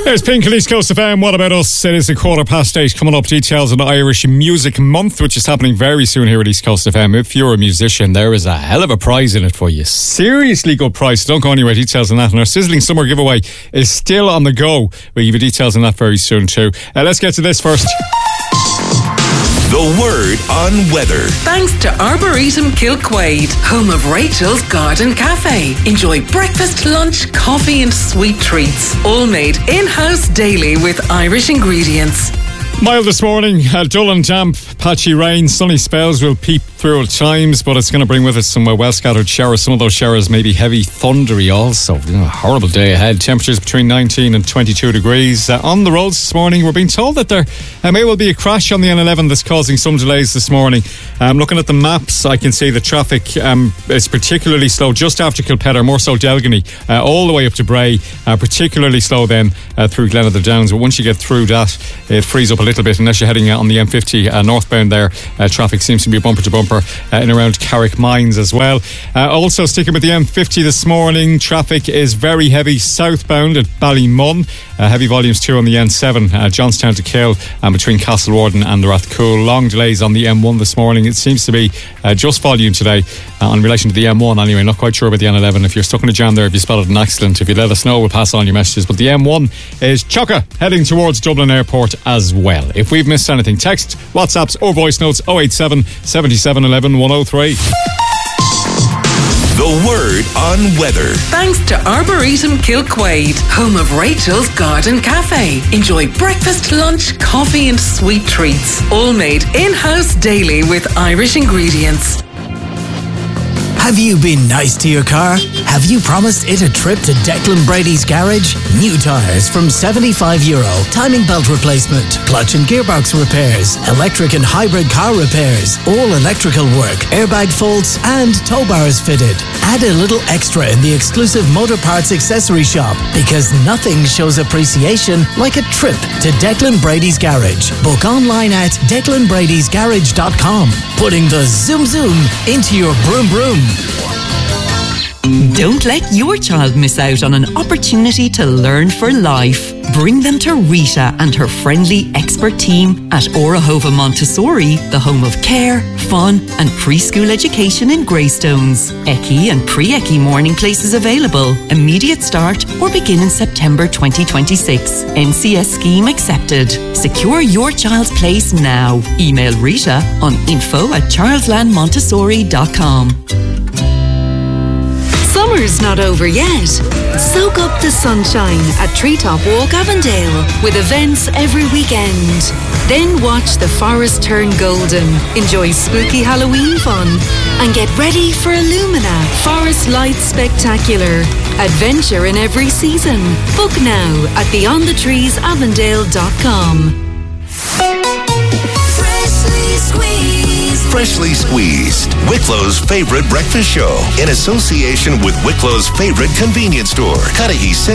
There's Pink and East Coast FM. What about us? It is 8:15 coming up. Details on Irish Music Month, which is happening very soon here at East Coast FM. If you're a musician, there is a hell of a prize in it for you. Seriously good prize. Don't go anywhere. Details on that. And our Sizzling Summer giveaway is still on the go. We'll give you details on that very soon too. Let's get to this first. The word on weather. Thanks to Arboretum Kilquade, home of Rachel's Garden Cafe. Enjoy breakfast, lunch, coffee and sweet treats. All made in-house daily with Irish ingredients. Mild this morning, dull and damp, patchy rain, sunny spells will peep through at times, but it's going to bring with it some well-scattered showers. Some of those showers may be heavy, thundery also. Horrible day ahead. Temperatures between 19 and 22 degrees. On the roads this morning, we're being told that there may well be a crash on the N11 that's causing some delays this morning. Looking at the maps, I can see the traffic is particularly slow just after Kilpedder, more so Delgany, all the way up to Bray, particularly slow then through Glen of the Downs. But once you get through that, it frees up a little bit, unless you're heading on the M50 northbound there. Traffic seems to be bumper to bumper in around Carrick Mines as well. Also sticking with the M50 this morning, traffic is very heavy southbound at Ballymun. Heavy volumes too on the N7, Johnstown to Kill, and between Castlewarden and the Rathcoole. Long delays on the M1 this morning. It seems to be just volume today in relation to the M1 anyway. Not quite sure about the N11. If you're stuck in a jam there, if you spotted an accident, if you let us know, we'll pass on your messages. But the M1 is chocker heading towards Dublin Airport as well. If we've missed anything, text, WhatsApps or voice notes 087 77 11 103. The word on weather. Thanks to Arboretum Kilquade, home of Rachel's Garden Cafe. Enjoy breakfast, lunch, coffee and sweet treats. All made in-house daily with Irish ingredients. Have you been nice to your car? Have you promised it a trip to Declan Brady's garage? New tyres from €75. Timing belt replacement, clutch and gearbox repairs, electric and hybrid car repairs, all electrical work, airbag faults and tow bars fitted. Add a little extra in the exclusive motor parts accessory shop, because nothing shows appreciation like a trip to Declan Brady's garage. Book online at declanbradysgarage.com. Putting the zoom zoom into your broom broom. Don't let your child miss out on an opportunity to learn for life. Bring them to Rita and her friendly expert team at Orahova Montessori, the home of care, fun and preschool education in Greystones. ECI and pre-ECI morning places available. Immediate start or begin in September 2026. NCS scheme accepted. Secure your child's place now. Email Rita on info@childlandmontessori.com. Summer's not over yet. Soak up the sunshine at Treetop Walk Avondale with events every weekend. Then watch the forest turn golden, enjoy spooky Halloween fun and get ready for Illumina Forest Lights Spectacular. Adventure in every season. Book now at beyondthetreesavondale.com. Freshly Squeezed, Wicklow's favorite breakfast show, in association with Wicklow's favorite convenience store, Cudahy Center.